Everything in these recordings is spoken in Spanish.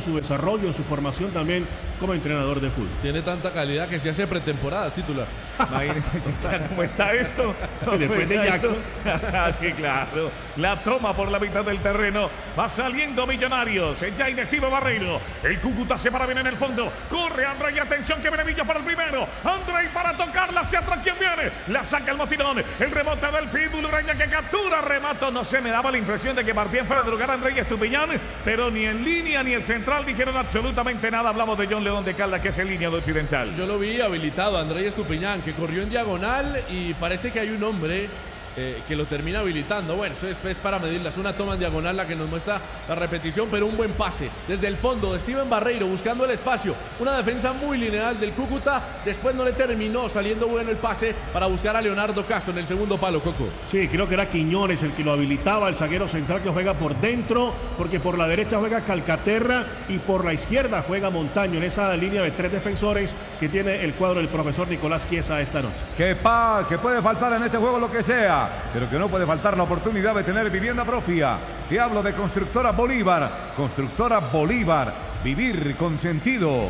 su desarrollo, en su formación también como entrenador de fútbol. Tiene tanta calidad que se hace pretemporadas titular. Imagínense cómo está esto. Y después de Jackson. Sí, claro. La toma por la mitad del terreno. Va saliendo Millonarios. Ya inactivo Barreiro. El Cúcuta se para bien en el fondo. Corre André y atención que viene Villa para el primero. André para tocarla hacia atrás. ¿Quién viene? La saca el motilón. El rebote del Pitbull Ureña que captura. Remato. No sé, me daba la impresión de que partían fuera de lugar André y Estupiñán. Pero ni en línea ni el central dijeron absolutamente nada. Hablamos de John León de Caldas, que es el línea de Occidental. Yo lo vi habilitado, André Estupiñán, que corrió en diagonal y parece que hay un hombre que lo termina habilitando. Bueno, eso es para medirlas. Una toma en diagonal la que nos muestra la repetición, pero un buen pase desde el fondo de Steven Barreiro buscando el espacio. Una defensa muy lineal del Cúcuta. Después no le terminó saliendo bueno el pase para buscar a Leonardo Castro en el segundo palo, Coco. Sí, creo que era Quiñones el que lo habilitaba, el zaguero central que juega por dentro, porque por la derecha juega Calcaterra y por la izquierda juega Montaño en esa línea de 3 defensores que tiene el cuadro del profesor Nicolás Chiesa esta noche. Que puede faltar en este juego lo que sea, pero que no puede faltar la oportunidad de tener vivienda propia. Te hablo de Constructora Bolívar. Constructora Bolívar, vivir con sentido.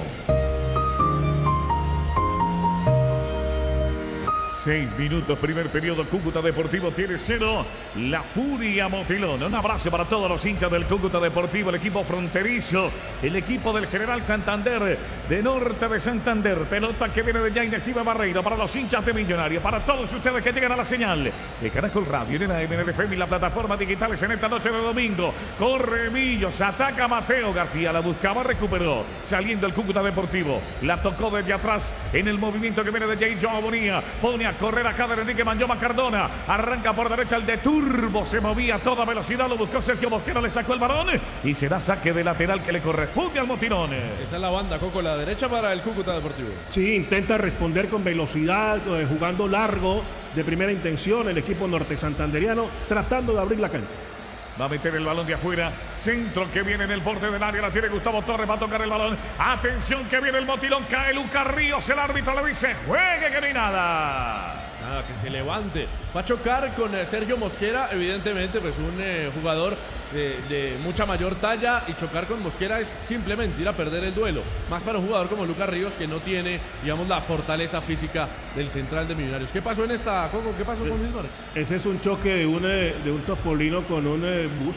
6 minutos, primer periodo. Cúcuta Deportivo tiene 0. La Furia Motilón. Un abrazo para todos los hinchas del Cúcuta Deportivo, el equipo fronterizo, el equipo del General Santander, de Norte de Santander. Pelota que viene de ya inactiva Barreiro para los hinchas de Millonarios, para todos ustedes que llegan a la señal de Caracol Radio, en la MNFM y la plataforma digitales en esta noche de domingo. Corre Millos, ataca Mateo García, la buscaba, recuperó, saliendo el Cúcuta Deportivo. La tocó desde atrás en el movimiento que viene de Jay Joao Bonilla. Pone a correr acá de Enrique Manlloma Cardona. Arranca por derecha el de Turbo. Se movía a toda velocidad. Lo buscó Sergio Mosquera. Le sacó el balón. Y será saque de lateral que le corresponde al Motilón. Esa es la banda, Coco. La derecha para el Cúcuta Deportivo. Sí, intenta responder con velocidad, jugando largo de primera intención el equipo norte santanderiano, tratando de abrir la cancha. Va a meter el balón de afuera. Centro que viene en el borde del área. La tiene Gustavo Torres. Va a tocar el balón. Atención que viene el Motilón. Cae Lucas Ríos. El árbitro le dice: juegue, que no hay nada. Nada, que se levante. Va a chocar con Sergio Mosquera. Evidentemente, pues un jugador de mucha mayor talla. Y chocar con Mosquera es simplemente ir a perder el duelo. Más para un jugador como Lucas Ríos, que no tiene, digamos, la fortaleza física del central de Millonarios. ¿Qué pasó en esta, Coco? ¿Qué pasó con Cismar? Ese es un choque de un topolino con un bus.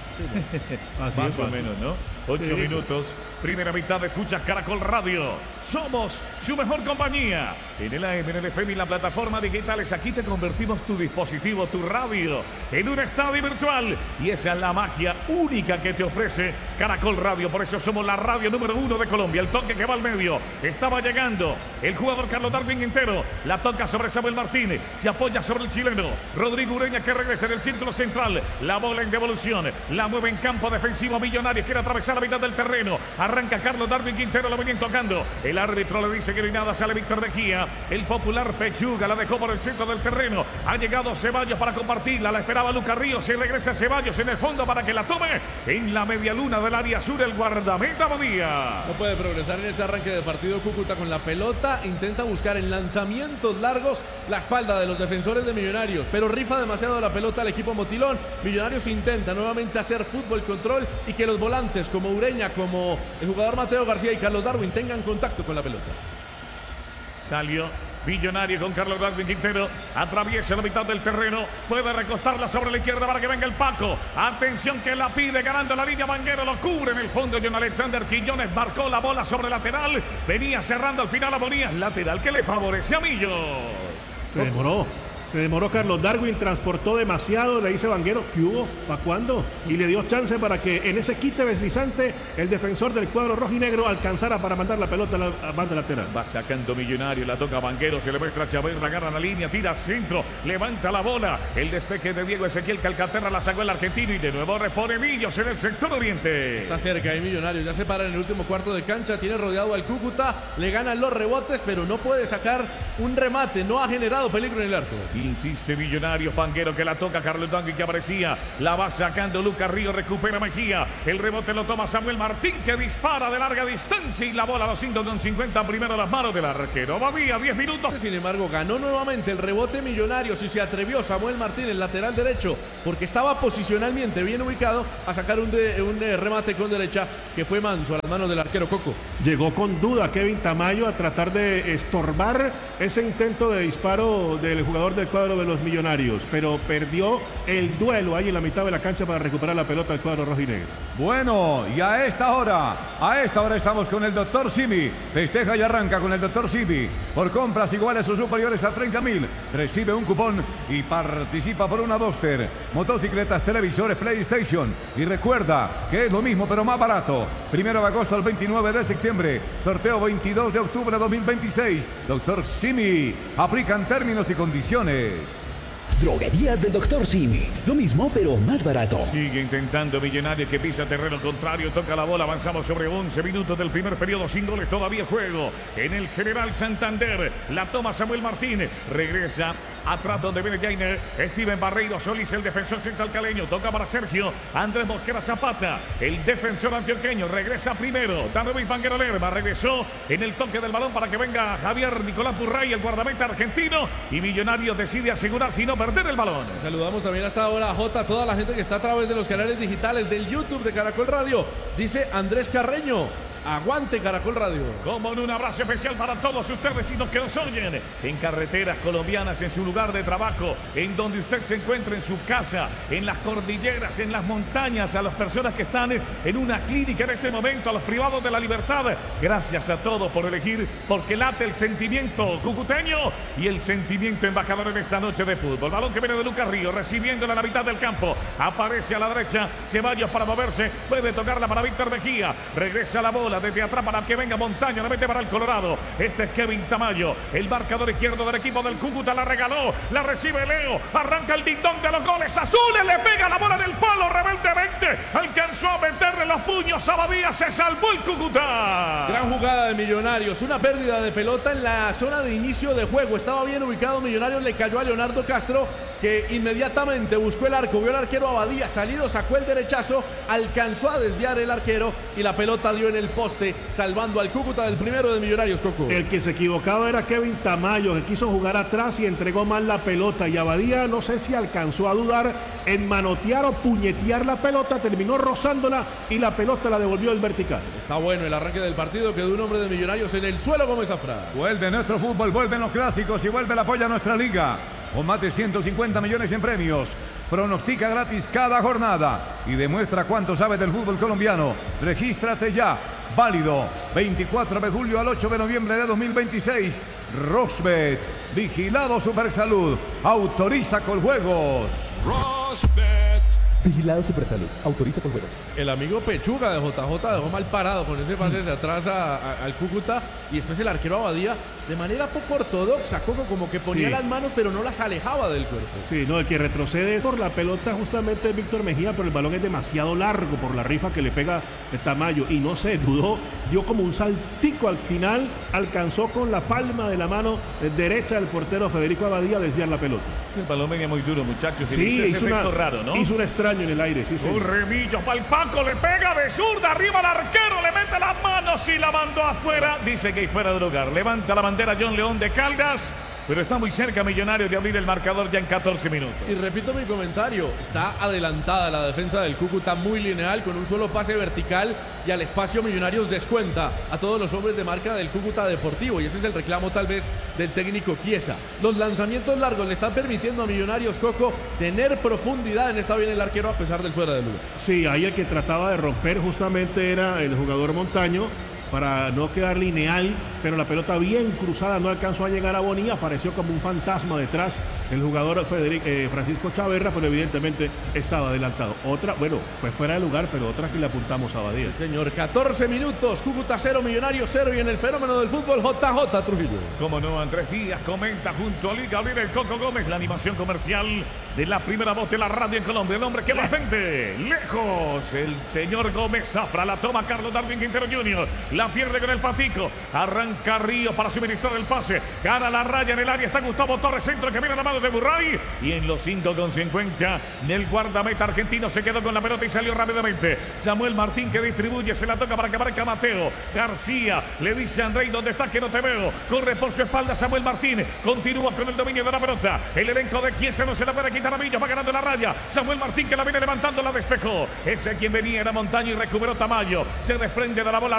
Así más o menos, ¿no? 8 minutos, primera mitad de Escuchas Caracol Radio. Somos su mejor compañía. En el AM, en el FM y la plataforma digitales. Aquí te convertimos tu dispositivo, tu radio, en un estadio virtual. Y esa es la magia única que te ofrece Caracol Radio. Por eso somos la radio número 1 de Colombia. El toque que va al medio. Estaba llegando el jugador Carlos Darwin Quintero. La toca sobre Samuel Martínez. Se apoya sobre el chileno Rodrigo Ureña, que regresa en el círculo central. La bola en devolución. La mueve en campo defensivo Millonarios. Quiere atravesar la mitad del terreno. Arranca Carlos Darwin Quintero. Lo venían tocando. El árbitro le dice que no hay nada. Sale Víctor Mejía. El popular Pechuga la dejó por el centro del terreno. Ha llegado Ceballos para compartirla. La esperaba Lucas Ríos. Y regresa Ceballos en el fondo para que la tome en la media luna del área sur. El guardameta Bonilla. No puede progresar en este arranque de partido Cúcuta con la pelota. Intenta buscar en lanzamientos largos la espalda de los defensores de Millonarios. Pero rifa demasiado la pelota al equipo Motilón. Millonarios intenta nuevamente hacer fútbol control y que los volantes como Ureña, como el jugador Mateo García y Carlos Darwin tengan contacto con la pelota. Salió Millonario con Carlos Darwin Quintero. Atraviesa la mitad del terreno. Puede recostarla sobre la izquierda para que venga el Paco. Atención que la pide ganando la línea. Vanguero lo cubre en el fondo. John Alexander Quiñones marcó la bola sobre lateral. Venía cerrando al final a Bonilla. Lateral que le favorece a Millos. Se demoró Carlos Darwin, transportó demasiado, le dice Vanguero, ¿qué hubo? ¿Para cuándo? Y le dio chance para que en ese quite deslizante el defensor del cuadro rojinegro alcanzara para mandar la pelota a la banda lateral. Va sacando Millonario, la toca Vanguero, se le muestra a Chávez, agarra la línea, tira centro, levanta la bola. El despeje de Diego Ezequiel Calcaterra la sacó el argentino y de nuevo repone Millos en el sector oriente. Está cerca de Millonarios, ya se para en el último cuarto de cancha, tiene rodeado al Cúcuta, le ganan los rebotes, pero no puede sacar un remate, no ha generado peligro en el arco. Insiste Millonarios, Panguero que la toca, Carlos Darwin que aparecía. La va sacando Lucas Río, recupera Mejía. El rebote lo toma Samuel Martín que dispara de larga distancia y la bola a los 5,50 primero las manos del arquero. Babía, 10 minutos. Sin embargo, ganó nuevamente el rebote Millonarios y se atrevió Samuel Martín, el lateral derecho, porque estaba posicionalmente bien ubicado a sacar un remate con derecha que fue manso a las manos del arquero Coco. Llegó con duda Kevin Tamayo a tratar de estorbar ese intento de disparo del jugador del cuadro de los Millonarios, pero perdió el duelo ahí en la mitad de la cancha para recuperar la pelota del cuadro rojinegro. Bueno, y a esta hora estamos con el Dr. Simi. Festeja y arranca con el Dr. Simi. Por compras iguales o superiores a 30.000, recibe un cupón y participa por una Duster, motocicletas, televisores, PlayStation. Y recuerda que es lo mismo pero más barato. 1 de agosto al 29 de septiembre. Sorteo 22 de octubre de 2026. Dr. Simi. Aplican términos y condiciones. Droguerías del Dr. Simi. Lo mismo, pero más barato. Sigue intentando Millonarios que pisa terreno contrario. Toca la bola. Avanzamos sobre 11 minutos del primer periodo. Sin goles todavía juego. En el General Santander. La toma Samuel Martín. Regresa atrás donde viene Jainer. Steven Barreiro Solís, el defensor centralcaleño. Toca para Sergio Andrés Mosquera Zapata. El defensor antioqueño. Regresa primero. Darwin Panguero Lerma. Regresó en el toque del balón para que venga Javier Nicolás Burray, el guardameta argentino. Y Millonarios decide asegurar si no perder el balón. Saludamos también hasta ahora a Jota, toda la gente que está a través de los canales digitales del YouTube de Caracol Radio. Dice Andrés Carreño: aguante Caracol Radio. Como un abrazo especial para todos ustedes y los que nos oyen en carreteras colombianas, en su lugar de trabajo, en donde usted se encuentra, en su casa, en las cordilleras, en las montañas, a las personas que están en una clínica en este momento, a los privados de la libertad. Gracias a todos por elegir, porque late el sentimiento cucuteño y el sentimiento embajador en esta noche de fútbol. Balón que viene de Lucas Río, recibiéndola a la mitad del campo. Aparece a la derecha Ceballos para moverse, puede tocarla para Víctor Mejía. Regresa la bola desde atrás para que venga Montaño, la mete para el Colorado. Este es Kevin Tamayo, el marcador izquierdo del equipo del Cúcuta. La regaló, la recibe Leo, arranca el ding-dong de los goles azules, le pega la bola del palo rebeldemente, alcanzó a meterle los puños a Badía, se salvó el Cúcuta. Gran jugada de Millonarios, una pérdida de pelota en la zona de inicio de juego. Estaba bien ubicado Millonarios, le cayó a Leonardo Castro, que inmediatamente buscó el arco, vio al arquero Abadía salido, sacó el derechazo, alcanzó a desviar el arquero y la pelota dio en el poste, salvando al Cúcuta del primero de Millonarios, Coco. El que se equivocaba era Kevin Tamayo, que quiso jugar atrás y entregó mal la pelota, y Abadía no sé si alcanzó a dudar en manotear o puñetear la pelota, terminó rozándola y la pelota la devolvió el vertical. Está bueno el arranque del partido, quedó un hombre de Millonarios en el suelo, Gómez Zafra. Vuelve nuestro fútbol, vuelven los clásicos y vuelve el apoyo a nuestra liga. Con más de 150 millones en premios. Pronostica gratis cada jornada y demuestra cuánto sabes del fútbol colombiano. Regístrate ya. Válido 24 de julio al 8 de noviembre de 2026. Rosbet, vigilado Supersalud, autoriza con juegos. Rosbet. Vigilado Supersalud, autoriza con juegos. El amigo Pechuga de JJ dejó mal parado con ese pase hacia atrás al Cúcuta, y después el arquero Abadía de manera poco ortodoxa, Coco, como que ponía las manos pero no las alejaba del cuerpo. Sí, no, el que retrocede por la pelota justamente es Víctor Mejía, pero el balón es demasiado largo por la rifa que le pega el Tamayo y no se dudó, dio como un saltico al final, alcanzó con la palma de la mano derecha del portero Federico Abadía a desviar la pelota. El balón venía muy duro, muchachos. Sí, hizo raro, ¿no? Hizo un extraño en el aire, sí, sí. Un remillo para el Paco, le pega de zurda, arriba al arquero, le mete las manos y la mandó afuera. Dice que hay fuera de lugar. Levanta la bandera John León de Caldas, pero está muy cerca Millonarios de abrir el marcador ya en 14 minutos. Y repito mi comentario, está adelantada la defensa del Cúcuta, muy lineal, con un solo pase vertical, y al espacio Millonarios descuenta a todos los hombres de marca del Cúcuta Deportivo, y ese es el reclamo tal vez del técnico Chiesa. Los lanzamientos largos le están permitiendo a Millonarios, Coco, tener profundidad en esta bien el arquero a pesar del fuera de lugar. Sí, ahí el que trataba de romper justamente era el jugador Montaño, para no quedar lineal, pero la pelota bien cruzada no alcanzó a llegar a Bonilla, apareció como un fantasma detrás el jugador Francisco Chaverra, pero evidentemente estaba adelantado. Otra, bueno, fue fuera de lugar, pero otra que le apuntamos a Badía. Sí, señor, 14 minutos, Cúcuta 0, Millonarios 0, y en el fenómeno del fútbol, JJ Trujillo. Como no, Andrés Díaz comenta junto a Liga Gabriel el Coco Gómez, la animación comercial de la primera voz de la radio en Colombia, el hombre que más vende lejos, el señor Gómez Zafra, la toma Carlos Darwin Quintero Jr., La pierde con el Patico. Arranca Ríos para suministrar el pase. Gana la raya en el área. Está Gustavo Torres, centro que viene a la mano de Burray. Y en los 5,50 el guardameta argentino se quedó con la pelota y salió rápidamente. Samuel Martín que distribuye. Se la toca para que marca Mateo. García le dice a Andrei, ¿dónde estás? Que no te veo. Corre por su espalda Samuel Martín. Continúa con el dominio de la pelota. El elenco de Chiesa no se la puede quitar a Millo. Va ganando la raya. Samuel Martín que la viene levantando, la despejó. Ese quien venía era Montaño y recuperó Tamayo. Se desprende de la bola.